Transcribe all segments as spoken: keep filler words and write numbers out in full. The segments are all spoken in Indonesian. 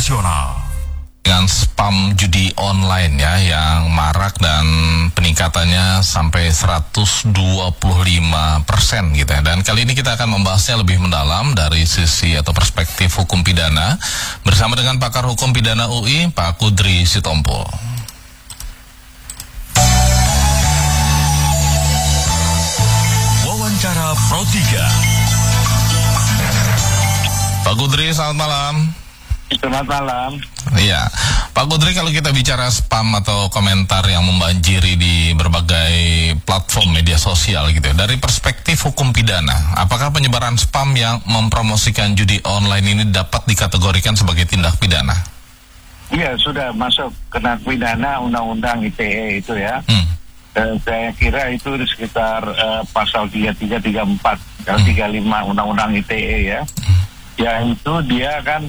nasional. Dengan spam judi online ya yang marak dan peningkatannya sampai seratus dua puluh lima persen gitu ya. Dan kali ini kita akan membahasnya lebih mendalam dari sisi atau perspektif hukum pidana bersama dengan pakar hukum pidana U I Pak Kudri Sitompul. Wawancara Pro tiga. Pak Kudri, selamat malam. Selamat malam. Iya, Pak Kudri, kalau kita bicara spam atau komentar yang membanjiri di berbagai platform media sosial gitu ya, dari perspektif hukum pidana, apakah penyebaran spam yang mempromosikan judi online ini dapat dikategorikan sebagai tindak pidana? Iya, sudah masuk kena pidana Undang-Undang I T E itu ya. Hmm. Eh, saya kira itu di sekitar eh, pasal tiga puluh tiga, tiga puluh empat, hmm. tiga puluh lima Undang-Undang I T E ya. Hmm. Ya itu dia kan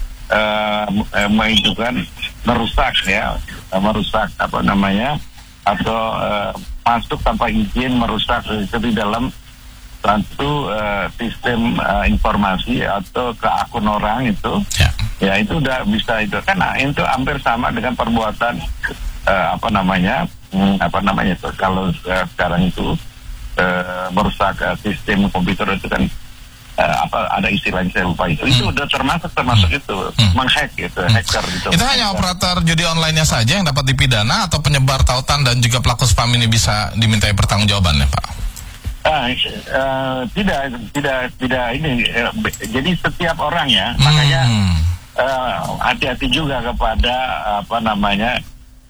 Uh, menunjukkan merusak ya, merusak apa namanya, atau uh, masuk tanpa izin, merusak itu di dalam satu uh, sistem uh, informasi atau ke akun orang itu, ya, ya itu udah bisa itu kan, nah, itu hampir sama dengan perbuatan uh, apa namanya, hmm, apa namanya itu kalau uh, sekarang itu uh, merusak uh, sistem komputer itu kan. Uh, apa ada istilah yang saya lupa itu, hmm. itu udah termasuk termasuk hmm. itu hmm. menghack gitu, hmm. hacker gitu. Itu hanya operator judi online-nya saja yang dapat dipidana atau penyebar tautan dan juga pelaku spam ini bisa dimintai pertanggungjawabannya, Pak? Uh, uh, tidak, tidak, tidak ini. Uh, jadi setiap orang ya, hmm. makanya uh, hati-hati juga kepada apa namanya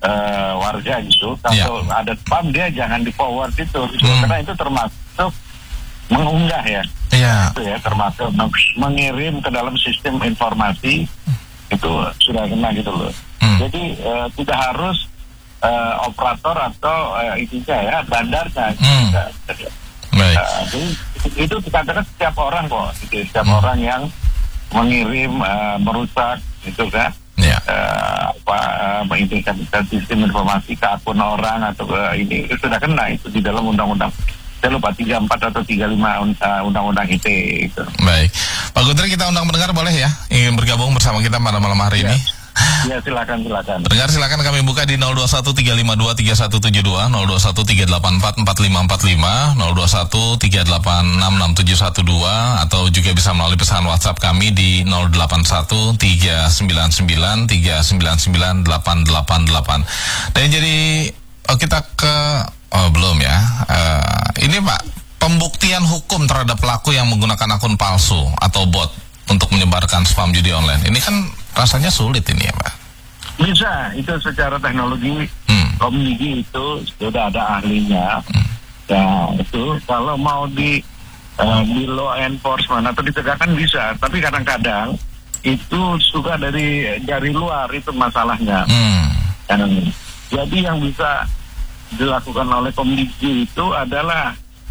uh, warga gitu. Kalau yeah. ada spam dia jangan di forward itu, gitu. hmm. karena itu termasuk mengunggah ya, yeah. itu ya termasuk mengirim ke dalam sistem informasi itu sudah kena gitu loh. Hmm. Jadi uh, tidak harus uh, operator atau uh, intinya ya bandarnya. Hmm. Gitu. Baik. Uh, jadi itu dikatakan setiap orang kok, gitu. Setiap hmm. orang yang mengirim uh, merusak itu kan, yeah. uh, apa uh, mengintikan sistem informasi ke akun orang atau ke ini itu sudah kena itu di dalam undang-undang. Saya lupa tiga puluh empat atau tiga puluh lima uh, Undang-Undang I T E itu. Baik, Pak Kudri, kita undang pendengar boleh ya ingin bergabung bersama kita pada malam hari ya. ini. Ya, silakan silakan. Pendengar silakan kami buka di nol dua satu tiga lima dua tiga satu tujuh dua, nol dua satu tiga delapan empat empat lima empat lima, nol dua satu tiga delapan enam enam tujuh satu dua, atau juga bisa melalui pesan WhatsApp kami di nol delapan satu tiga sembilan sembilan tiga sembilan sembilan delapan delapan delapan. Dan jadi oh, kita ke Oh belum ya. Uh, ini Pak, pembuktian hukum terhadap pelaku yang menggunakan akun palsu atau bot untuk menyebarkan spam judi online. Ini kan rasanya sulit ini ya Pak. Bisa, itu secara teknologi hmm. komunikasi itu sudah ada ahlinya. Hmm. Ya itu kalau mau di uh, di law enforcement atau ditegakkan bisa, tapi kadang-kadang itu suka dari dari luar itu masalahnya. Hmm. Dan, jadi yang bisa dilakukan oleh komunikasi itu adalah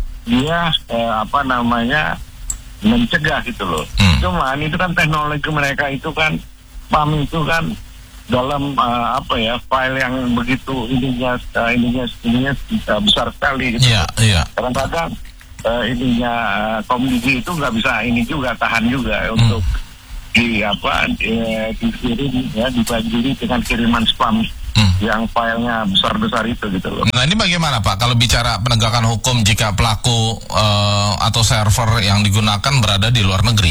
dia eh, apa namanya mencegah gitu loh. Hmm. Cuman itu kan teknologi mereka itu kan spam itu kan dalam uh, apa ya file yang begitu ininya uh, ininya ininya uh, besar sekali gitu. Yeah, yeah. Kadang-kadang uh, ininya uh, komunikasi itu nggak bisa ini juga tahan juga hmm. untuk di apa di, dikirim ya dibanjiri dengan kiriman spam. Hmm. Yang filenya besar-besar itu gitu loh. Nah ini bagaimana Pak kalau bicara penegakan hukum jika pelaku uh, atau server yang digunakan berada di luar negeri?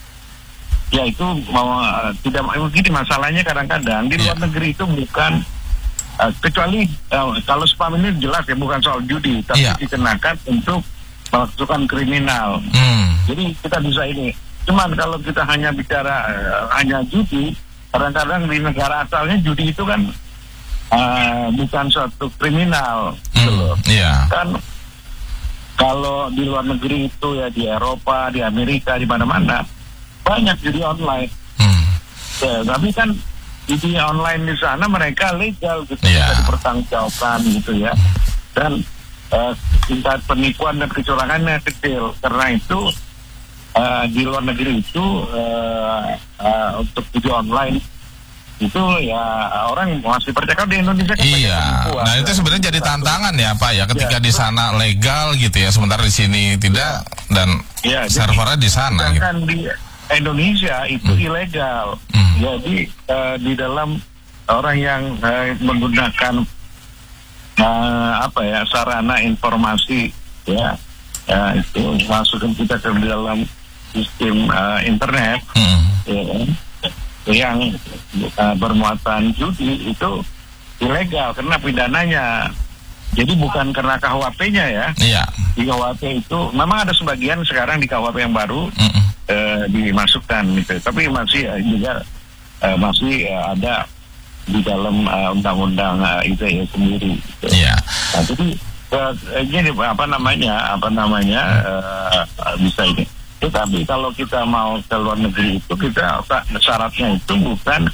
Ya itu mau uh, tidak begini masalahnya kadang-kadang di luar yeah. negeri itu bukan uh, kecuali uh, kalau spam ini jelas ya bukan soal judi tapi yeah. dikenakan untuk melakukan kriminal. Hmm. Jadi kita bisa ini. Cuman kalau kita hanya bicara uh, hanya judi, kadang-kadang di negara asalnya judi itu kan Uh, bukan suatu kriminal, gitu loh. Hmm, yeah. Kan kalau di luar negeri itu ya di Eropa, di Amerika, di mana-mana banyak judi online. Hmm. Ya, tapi kan judi online di sana mereka legal, gitu, yeah. bisa dipertanggungjawabkan, gitu ya. Dan uh, tingkat penipuan dan kecurangannya kecil. Karena itu uh, di luar negeri itu uh, uh, untuk judi online itu ya orang masih percaya di Indonesia kan iya. Nah itu sebenarnya jadi tantangan ya Pak ya ketika ya, di sana legal gitu ya sementara di sini tidak dan ya, servernya di sana. Sedangkan gitu. di Indonesia itu Hmm. ilegal. Hmm. Jadi uh, di dalam orang yang uh, menggunakan uh, apa ya sarana informasi ya, ya itu masukkan kita ke dalam sistem uh, internet Hmm. ya, yang uh, bermuatan judi itu ilegal karena pidananya. Jadi bukan karena K U H P-nya ya. Iya. Di K U H P itu memang ada sebagian sekarang di K U H P yang baru Mm-mm. eh, dimasukkan gitu. Tapi masih eh, juga eh, masih eh, ada di dalam eh, undang-undang eh, I T E sendiri. Gitu. Iya. Nah, jadi eh, gini apa namanya apa namanya eh, bisa ini. Tetapi kalau kita mau ke luar negeri itu kita syaratnya itu bukan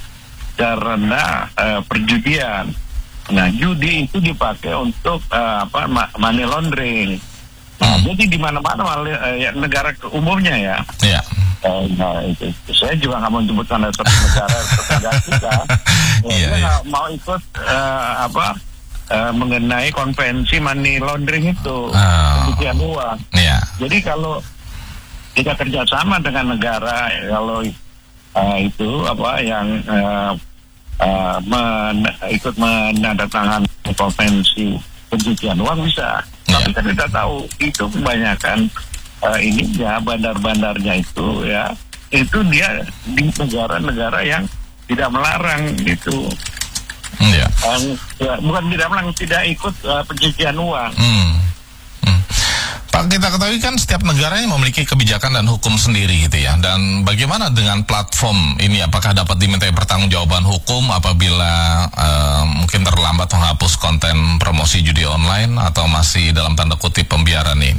karena eh, perjudian. Nah, judi itu dipakai untuk uh, apa ma- money laundering. Nah, Hmm. jadi di mana-mana uh, ya, negara umumnya ya. Iya. Uh, nah, itu. Saya juga nggak mau menyebutkan satu negara tetangga kita. Ya, Iya, saya iya. nggak mau ikut uh, apa uh, mengenai konvensi money laundering itu, Ah. pencucian uang. Iya. Jadi kalau kita kerjasama dengan negara, kalau uh, itu apa yang uh, Uh, men, ikut menandatangani konvensi pencucian uang bisa, Yeah. tapi kan kita tahu itu kebanyakan uh, ini ya bandar-bandarnya itu ya itu dia di negara-negara yang tidak melarang gitu, Iya. uh, ya, bukan tidak melarang, tidak ikut uh, pencucian uang. Hmm. Hmm. Pak, kita ketahui kan setiap negaranya memiliki kebijakan dan hukum sendiri gitu ya. Dan bagaimana dengan platform ini? Apakah dapat dimintai pertanggungjawaban hukum apabila uh, mungkin terlambat menghapus konten promosi judi online atau masih dalam tanda kutip pembiaran ini?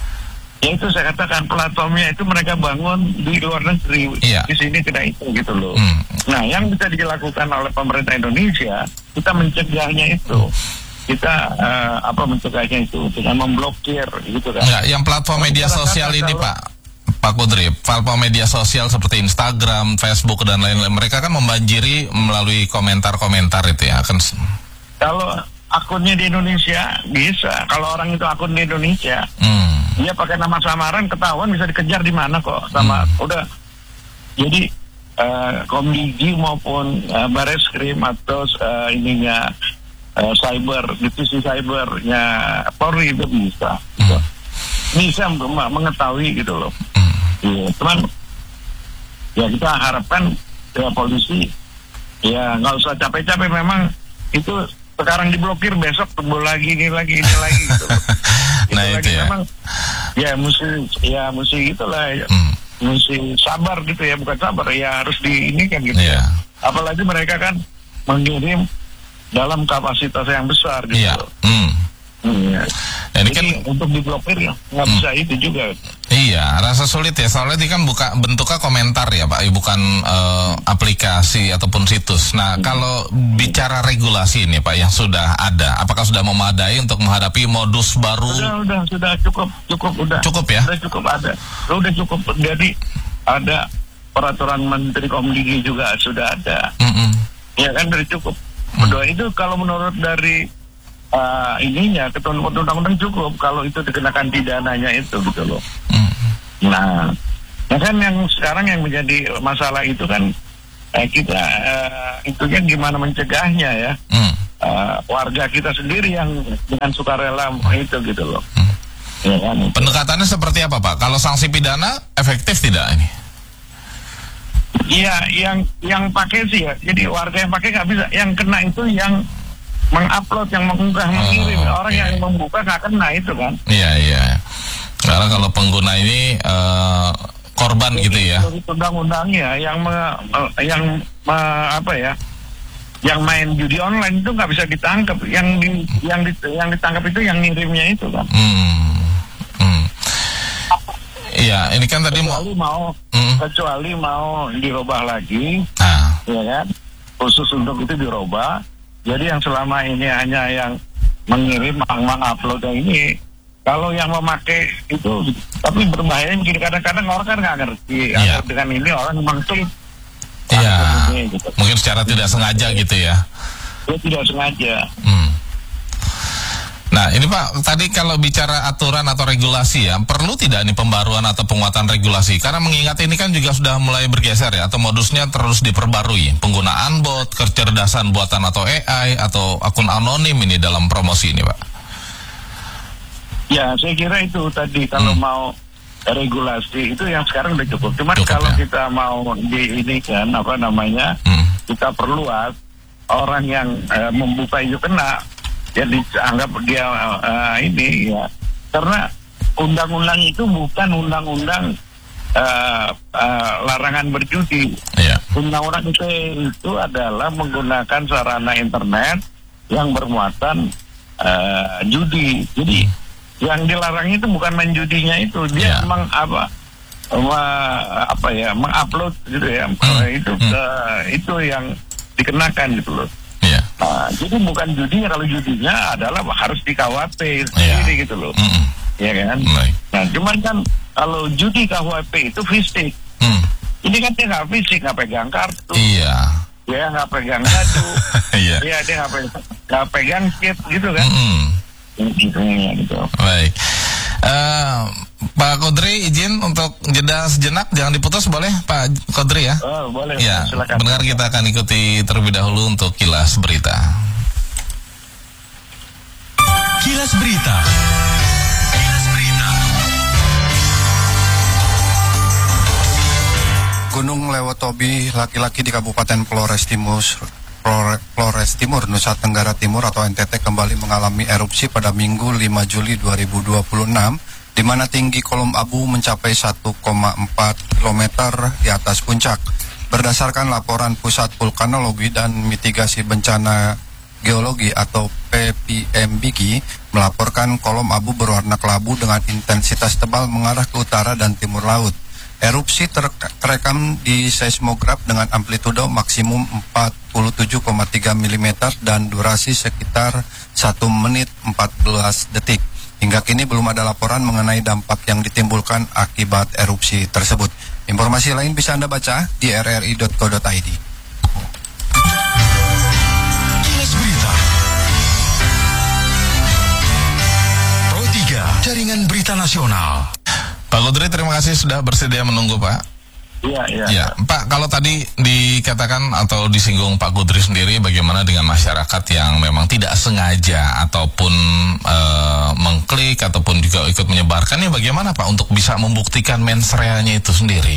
Ya itu saya katakan platformnya itu mereka bangun di luar negeri, Iya. di sini tidak itu gitu loh. Hmm. Nah, yang bisa dilakukan oleh pemerintah Indonesia, kita mencegahnya itu. Kita uh, apa mencegahnya itu dengan memblokir gitu kan. Enggak, yang platform media sosial ini Pak, Pak Kudri, platform media sosial seperti Instagram, Facebook dan lain-lain, mereka kan membanjiri melalui komentar-komentar itu ya. Kan Kalau akunnya di Indonesia bisa, kalau orang itu akun di Indonesia, hmm. dia pakai nama samaran ketahuan bisa dikejar di mana kok sama Hmm. udah. Jadi uh, Komdigi maupun uh, Bareskrim atau uh, ininya Uh, cyber, divisi cybernya Polri itu bisa, gitu. bisa m- mengetahui gitu loh. Iya, cuman ya kita harapkan ya polisi ya nggak usah capek-capek, memang itu sekarang diblokir besok tumbuh lagi ini lagi ini lagi gitu loh. Nah, itu lagi. ya. Memang ya mesti ya mesti gitulah ya. Hmm. Mesti sabar gitu ya, bukan sabar ya harus di ini kan gitu. Iya. Apalagi mereka kan mengirim dalam kapasitas yang besar gitu. Iya. Hmm. Iya. Ya, ini Jadi kan untuk diblokir ya nggak bisa itu juga. iya, rasa sulit ya. Soalnya ini kan buka bentuknya komentar ya Pak, bukan eh, aplikasi ataupun situs. Nah, kalau bicara regulasi ini Pak yang sudah ada, apakah sudah memadai untuk menghadapi modus baru? Sudah, udah, sudah cukup, cukup, udah. Cukup ya? Sudah cukup ada. Sudah cukup. Jadi ada peraturan Menteri Komdigi juga sudah ada. Mm-mm. Ya kan dari cukup. Kedua itu kalau menurut dari uh, ininya ketentuan undang-undang cukup kalau itu dikenakan pidananya itu gitu loh. Mm. Nah, ya kan yang sekarang yang menjadi masalah itu kan eh, kita uh, itunya gimana mencegahnya ya. Mm. Uh, warga kita sendiri yang dengan sukarela itu gitu loh. Mm. Ya kan? Pendekatannya seperti apa Pak? Kalau sanksi pidana efektif tidak ini? Iya, yang yang pakai sih ya. Jadi warga yang pakai nggak bisa. Yang kena itu yang mengupload, yang mengunggah, mengirim. Oh, Orang okay. yang membuka nggak kena itu kan. Iya, iya. Karena kalau pengguna ini eh, korban gitu ya. Menurut undang-undangnya yang me, eh, yang me- apa ya? Yang main judi online itu nggak bisa ditangkap. Yang di, yang di, yang ditangkap itu yang ngirimnya itu kan. Hmm. Hmm. Iya, ini kan tadi mau. Kecuali mau Hmm. kecuali mau dirubah lagi, Ah. ya kan? Khusus untuk itu dirubah. Jadi yang selama ini hanya yang mengirim, mengupload ini, kalau yang memakai itu, tapi berbahaya begini, kadang-kadang orang kan nggak ngerti. Iya. Atau dengan ini orang mengklik. Iya. Ini, gitu. Mungkin secara tidak sengaja gitu ya. Dia tidak sengaja. Hmm. Nah ini Pak, tadi kalau bicara aturan atau regulasi ya, perlu tidak nih pembaruan atau penguatan regulasi? Karena mengingat ini kan juga sudah mulai bergeser ya, atau modusnya terus diperbarui. Penggunaan bot, kecerdasan buatan atau A I, atau akun anonim ini dalam promosi ini Pak. Ya, saya kira itu tadi kalau hmm. mau regulasi itu yang sekarang udah cukup. Cuman cukup, kalau ya? Kita mau di ini kan apa namanya, hmm. kita perluas orang yang uh, membuka itu kena. Ya dianggap dia uh, ini ya, karena undang-undang itu bukan undang-undang uh, uh, larangan berjudi. Yeah. Undang-undang itu itu adalah menggunakan sarana internet yang bermuatan uh, judi. Jadi yang dilarang itu bukan main judinya itu, dia yeah. meng apa ma, apa ya mengupload gitu ya, mm. itu mm. Uh, itu yang dikenakan gitu loh. Nah, jadi bukan judinya, kalau judinya adalah harus di K W P sendiri yeah. gitu loh, mm. ya kan. Mm. Nah, cuman kan kalau judi K W P itu fisik, mm. ini kan dia nggak fisik, nggak pegang kartu, iya, yeah. dia nggak pegang kartu, yeah. dia dia nggak pegang, nggak pegang chip gitu kan. Mm. Gitu, gitu. Baik, uh, Pak Kodri izin untuk jeda sejenak, jangan diputus boleh Pak Kodri ya? Oh, boleh. Ya, silakan. Benar, kita akan ikuti terlebih dahulu untuk Kilas Berita. Kilas Berita. Kilas Berita. Gunung Lewotobi, laki-laki di Kabupaten Flores Timur, Flores Timur, Nusa Tenggara Timur atau N T T kembali mengalami erupsi pada Minggu lima Juli dua ribu dua puluh enam, di mana tinggi kolom abu mencapai satu koma empat kilometer di atas puncak. Berdasarkan laporan Pusat Vulkanologi dan Mitigasi Bencana Geologi atau P V M B G, melaporkan kolom abu berwarna kelabu dengan intensitas tebal mengarah ke utara dan timur laut. Erupsi ter- terekam di seismograf dengan amplitudo maksimum empat puluh tujuh koma tiga milimeter dan durasi sekitar satu menit empat belas detik. Hingga kini belum ada laporan mengenai dampak yang ditimbulkan akibat erupsi tersebut. Informasi lain bisa Anda baca di r r i dot co dot i d. Kilas Berita. Pro tiga, Jaringan Berita Nasional. Pak Kodri, terima kasih sudah bersedia menunggu Pak. Iya, iya. Ya, Pak, kalau tadi dikatakan atau disinggung Pak Kodri sendiri, bagaimana dengan masyarakat yang memang tidak sengaja ataupun e, mengklik ataupun juga ikut menyebarkan, ya bagaimana Pak untuk bisa membuktikan mensreanya itu sendiri?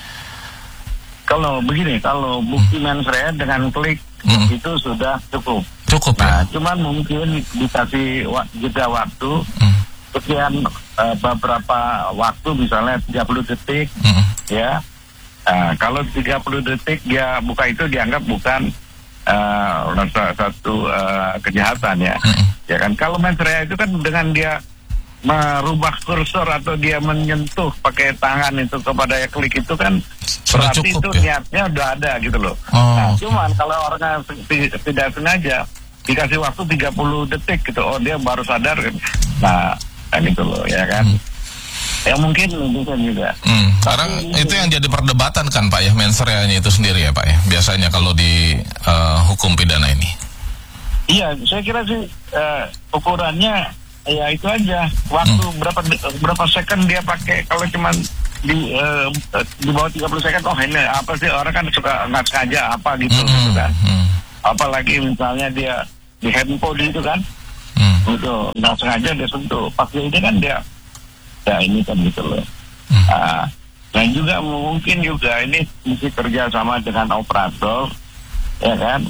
Kalau begini, kalau bukti hmm. mensrea dengan klik hmm. itu sudah cukup. Cukup nah, ya. Cuman mungkin dikasih wa- jeda waktu. Hmm. Sekian uh, beberapa waktu, misalnya tiga puluh detik, mm. ya. Uh, kalau tiga puluh detik dia buka itu dianggap bukan uh, satu uh, kejahatan ya. Mm. Ya kan. Kalau mensrea itu kan dengan dia merubah kursor atau dia menyentuh pakai tangan itu kepada ya klik itu kan sudah berarti cukup, itu ya? niatnya udah ada gitu loh. Oh. Nah, cuman kalau orang tidak sengaja dikasih waktu tiga puluh detik gitu, oh dia baru sadar. Nah, kan itu loh ya kan. Hmm. Ya mungkin mungkin juga. Hmm. Sekarang Tapi, itu yang jadi perdebatan kan Pak ya, mensreanya itu sendiri ya Pak ya. Biasanya kalau di uh, hukum pidana ini. Iya, saya kira sih uh, ukurannya ya itu aja. Waktu hmm. berapa berapa second dia pakai. Kalau cuman di uh, di bawah tiga puluh second, oh ini apa sih, orang kan suka nggak sengaja apa gitu, hmm. gitu kan. Hmm. Apalagi misalnya dia di handphone itu kan. Hmm. Itu nggak sengaja dia sentuh, pas dia ini kan dia ya ini kan gitu loh. Hmm. Nah, dan juga mungkin juga ini mesti kerja sama dengan operator, ya kan.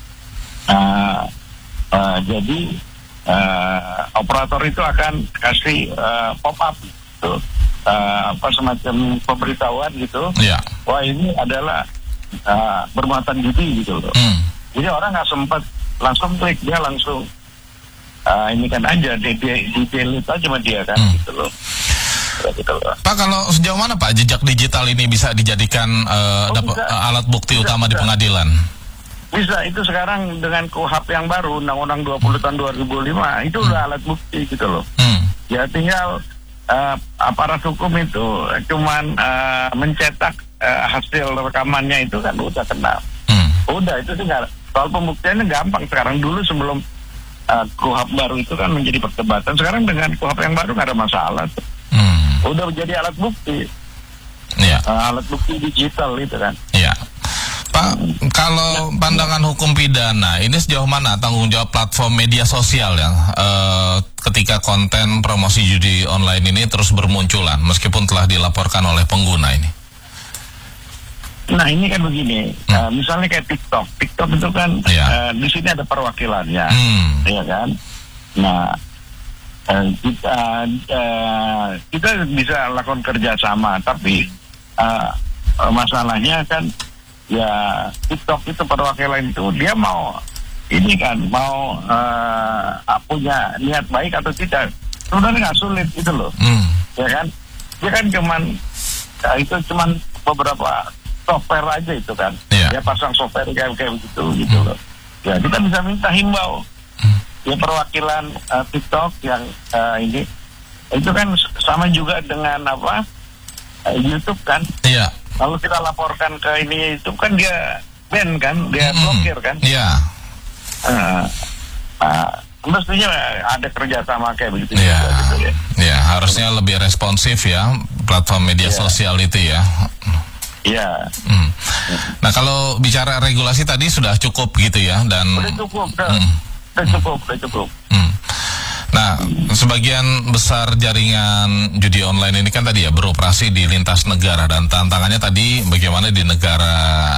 Nah, uh, jadi uh, operator itu akan kasih uh, pop up gitu, uh, apa semacam pemberitahuan gitu. Yeah. Wah ini adalah uh, bermuatan judi gitu loh. Hmm. Jadi orang nggak sempat langsung klik, dia langsung Uh, ini kan aja di, di, di delete aja sama dia kan hmm. gitu loh. Gitu loh. Pak, kalau sejauh mana Pak jejak digital ini bisa dijadikan uh, oh, dap- bisa. Uh, alat bukti bisa, utama bisa. Di pengadilan? Bisa, itu sekarang dengan K U H P yang baru Undang-Undang dua puluh tahun dua ribu lima itu hmm. udah alat bukti gitu loh. Hmm. Ya tinggal uh, aparat hukum itu cuman uh, mencetak uh, hasil rekamannya itu kan udah kena. Hmm. Udah itu tinggal soal pembuktiannya gampang sekarang. Dulu sebelum uh, Kuhap baru itu kan menjadi perdebatan. Sekarang dengan Kuhap yang baru nggak ada masalah. Hmm. Udah menjadi alat bukti. Ya. Uh, alat bukti digital itu kan. Ya. Pak, kalau pandangan hukum pidana, ini sejauh mana tanggung jawab platform media sosial ya eh, ketika konten promosi judi online ini terus bermunculan, meskipun telah dilaporkan oleh pengguna ini? Nah ini kan begini, hmm. uh, misalnya kayak TikTok, TikTok itu kan ya. uh, di sini ada perwakilannya, hmm. ya kan? Nah uh, kita uh, kita bisa lakukan kerjasama, tapi uh, masalahnya kan ya TikTok itu perwakilan itu dia mau ini kan mau uh, punya niat baik atau tidak, sebenarnya nggak sulit itu loh, hmm. ya kan? Dia kan cuman ya, itu cuman beberapa software aja itu kan, yeah. dia pasang software kayak kayak begitu gitu loh. Ya kita bisa minta himbau, hmm. ya perwakilan uh, TikTok yang uh, ini itu kan sama juga dengan apa uh, YouTube kan. Iya. Yeah. Kalau kita laporkan ke ini itu kan dia ban kan, dia mm-hmm. blokir kan. Iya. Uh, uh, mestinya ada kerjasama kayak begitu. Iya. Juga, gitu ya. Iya, harusnya lebih responsif ya platform media yeah. sosial itu ya. Iya. Hmm. Nah kalau bicara regulasi tadi sudah cukup gitu ya dan. Udah cukup, udah, hmm. udah cukup, udah cukup. Hmm. Nah, sebagian besar jaringan judi online ini kan tadi ya beroperasi di lintas negara dan tantangannya tadi bagaimana di negara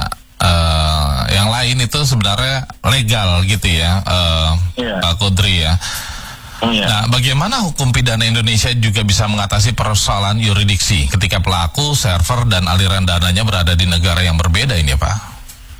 uh, yang lain itu sebenarnya legal gitu ya, uh, yeah. Pak Kudri ya. Yeah. Nah, bagaimana hukum pidana Indonesia juga bisa mengatasi persoalan yuridiksi ketika pelaku, server dan aliran dananya berada di negara yang berbeda ini, Pak?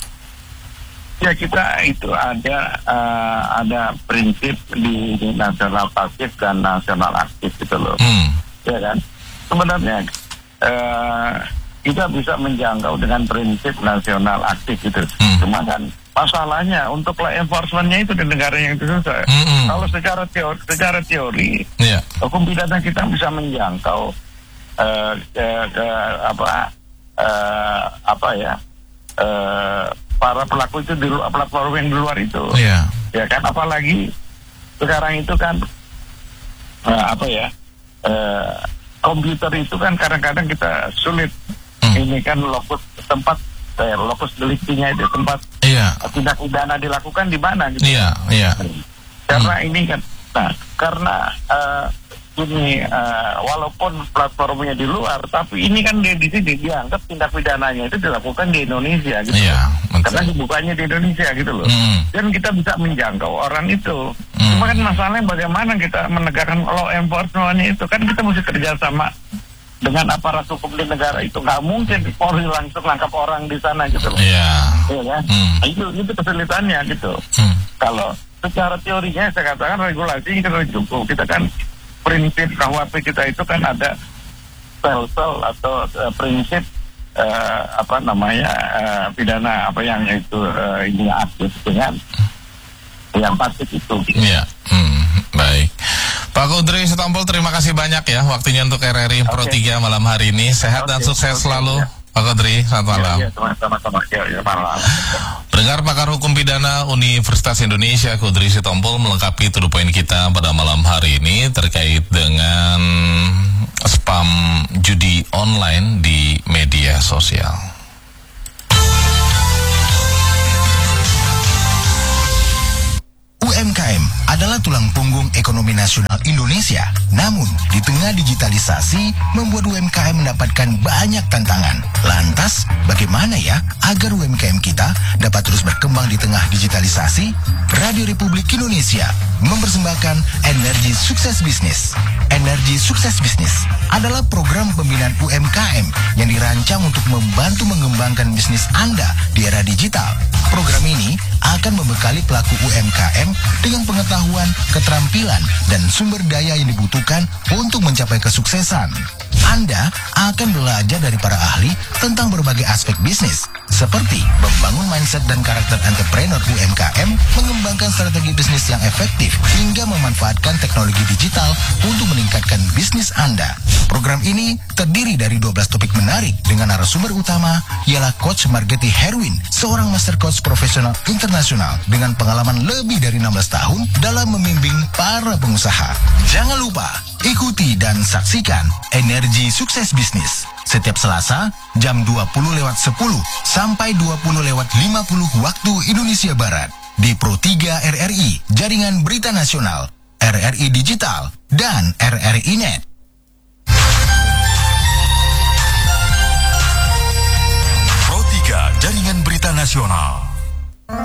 Ya kita itu ada uh, ada prinsip di, di nasional pasif dan nasional aktif gitu loh, hmm. ya kan? Sebenarnya uh, kita bisa menjangkau dengan prinsip nasional aktif gitu, hmm. cuma kan masalahnya untuk law enforcementnya itu di negara yang itu susah. Hmm. Kalau secara teori, secara teori, yeah. hukum pidana kita bisa menjangkau uh, ke, ke apa uh, apa ya? Uh, para pelaku itu di luar platform yang di luar itu, yeah. ya kan, apalagi sekarang itu kan uh, apa ya uh, komputer itu kan kadang-kadang kita sulit hmm. ini kan lokus tempat eh, lokus deliktinya itu tempat yeah. tindak pidana dilakukan di mana gitu, yeah, yeah. karena hmm. ini kan, nah karena uh, ini uh, walaupun platformnya di luar, tapi ini kan di, di sini dianggap tindak pidananya itu dilakukan di Indonesia gitu. Iya, karena dibukanya di Indonesia gitu loh. Mm. Dan kita bisa menjangkau orang itu. Mm. Cuma kan masalahnya bagaimana kita menegakkan law enforcement-nya itu kan kita mesti kerjasama dengan aparat hukum di negara itu. Nggak mungkin Polri langsung nangkap orang di sana gitu loh. Iya. Iya kan? Mm. Nah, itu itu kesulitannya gitu. Mm. Kalau secara teorinya saya katakan regulasi kita sudah cukup. Kita kan prinsip K U H P kita itu kan ada sel-sel atau uh, prinsip uh, apa namanya uh, pidana apa yang itu uh, ini aktif dengan yang pasif itu. Iya, hmm, baik. Pak Kudri Sitompul, terima kasih banyak ya waktunya untuk R R I okay. Pro tiga malam hari ini. Sehat okay. dan sukses okay. selalu. Ya. Pak Kudri, selamat malam. Ya, ya, sama-sama. Ya, ya, malam. Pendengar pakar hukum pidana Universitas Indonesia Kudri Sitompul melengkapi to the point kita pada malam hari ini terkait dengan spam judi online di media sosial. U M K M adalah tulang punggung ekonomi nasional Indonesia. Namun, di tengah digitalisasi, membuat U M K M mendapatkan banyak tantangan. Lantas, bagaimana ya agar U M K M kita dapat terus berkembang di tengah digitalisasi? Radio Republik Indonesia mempersembahkan Energi Sukses Bisnis. Energi Sukses Bisnis adalah program pembinaan U M K M yang dirancang untuk membantu mengembangkan bisnis Anda di era digital. Program ini akan membekali pelaku U M K M dengan pengetahuan, keterampilan, dan sumber daya yang dibutuhkan untuk mencapai kesuksesan. Anda akan belajar dari para ahli tentang berbagai aspek bisnis, seperti membangun mindset dan karakter entrepreneur U M K M, mengembangkan strategi bisnis yang efektif, hingga memanfaatkan teknologi digital untuk meningkatkan bisnis Anda. Program ini terdiri dari dua belas topik menarik dengan narasumber utama ialah Coach Margeti Herwin, seorang master coach profesional internasional dengan pengalaman lebih dari enam belas tahun dalam membimbing para pengusaha. Jangan lupa, ikuti dan saksikan Energi Sukses Bisnis setiap Selasa jam dua puluh lewat sepuluh sampai dua puluh lewat lima puluh waktu Indonesia Barat di Pro tiga R R I, Jaringan Berita Nasional, R R I Digital, dan R R I Net. Pro tiga Jaringan Berita Nasional.